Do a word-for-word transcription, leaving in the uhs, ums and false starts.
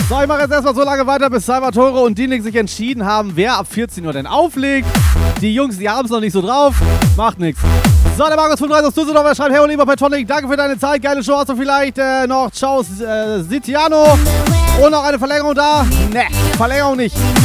So, ich mache jetzt erstmal so lange weiter, bis Salvatore und Dienig sich entschieden haben, wer ab vierzehn Uhr denn auflegt. Die Jungs, die haben es noch nicht so drauf. Macht nichts. So, der Markus fünfunddreißig aus Düsseldorf, er schreibt, hey Oliver Petonic, danke für deine Zeit, geile Show, hast du vielleicht äh, noch Ciao äh, Sitiano und noch eine Verlängerung da? Ne, Verlängerung nicht.